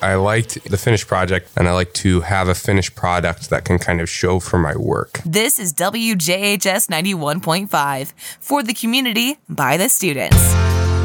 I liked the finished project, and I like to have a finished product that can kind of show for my work. This is WJHS 91.5 for the community by the students.